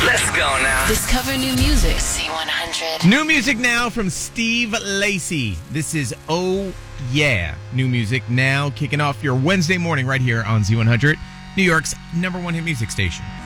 Let's go now. Discover new music. Z100. New music now from Steve Lacy. This is Oh Yeah. New music now kicking off your Wednesday morning right here on Z100, New York's #1 hit music station.